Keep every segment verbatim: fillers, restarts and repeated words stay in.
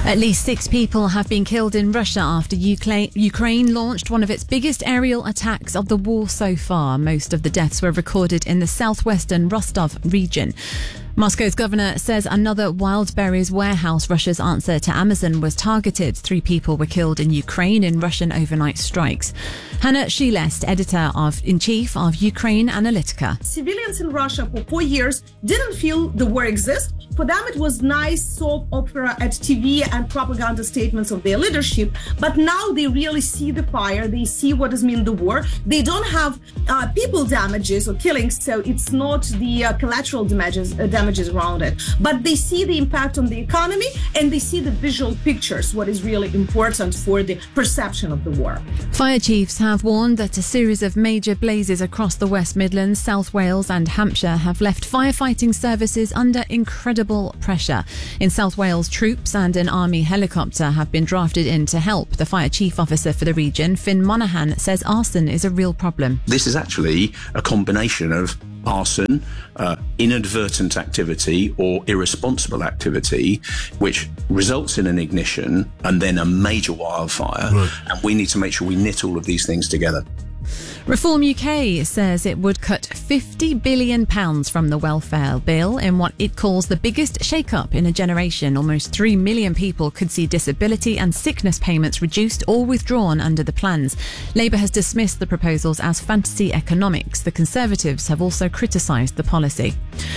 At least six people have been killed in Russia after Ukraine launched one of its biggest aerial attacks of the war so far. Most of the deaths were recorded in the southwestern Rostov region. Moscow's governor says another Wildberries warehouse, Russia's answer to Amazon, was targeted. Three people were killed in Ukraine in Russian overnight strikes. Hannah Shilest, editor-in-chief of Ukraine Analytica. Civilians in Russia for four years didn't feel the war exists. For them, it was nice soap opera at T V and propaganda statements of their leadership. But now they really see the fire. They see what does mean the war. They don't have uh, people damages or killings, so it's not the uh, collateral damages, uh, damages around it. But they see the impact on the economy and they see the visual pictures, what is really important for the perception of the war. Fire chiefs have warned that a series of major blazes across the West Midlands, South Wales and Hampshire have left firefighting services under incredible pressure. In South Wales, troops and an army helicopter have been drafted in to help. The fire chief officer for the region, Finn Monaghan, says arson is a real problem. This is actually a combination of arson, uh, inadvertent activity or irresponsible activity, which results in an ignition and then a major wildfire. Right. And we need to make sure we knit all of these things together. Reform U K says it would cut fifty billion pounds from the welfare bill in what it calls the biggest shake-up in a generation. Almost three million people could see disability and sickness payments reduced or withdrawn under the plans. Labour has dismissed the proposals as fantasy economics. The Conservatives have also criticised the policy.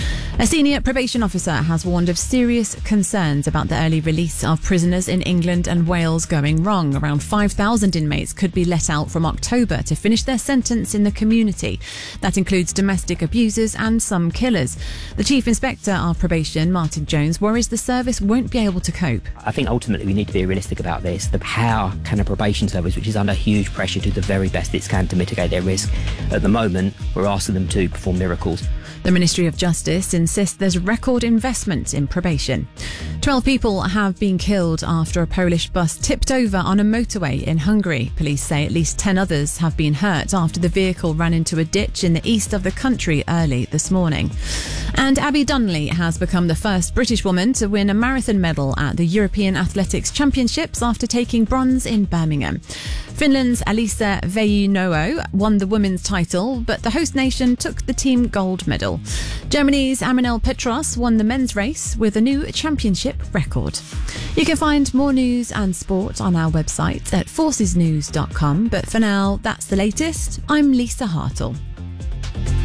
A senior probation officer has warned of serious concerns about the early release of prisoners in England and Wales going wrong. Around five thousand inmates could be let out from October to finish their sentence in the community. That includes domestic abusers and some killers. The Chief Inspector of Probation, Martin Jones, worries the service won't be able to cope. I think ultimately we need to be realistic about this. The how can a probation service, which is under huge pressure, do the very best it can to mitigate their risk? At the moment, we're asking them to perform miracles. The Ministry of Justice insists there's record investment in probation. Twelve people have been killed after a Polish bus tipped over on a motorway in Hungary. Police say at least ten others have been hurt after the vehicle ran into a ditch in the east of the country early this morning. And Abby Donnelly has become the first British woman to win a marathon medal at the European Athletics Championships after taking bronze in Birmingham. Finland's Elisa Veijänoo won the women's title, but the host nation took the team gold medal. Germany's Amanel Petros won the men's race with a new championship record. You can find more news and sport on our website at forces news dot com, but for now, that's the latest. I'm Lisa Hartle.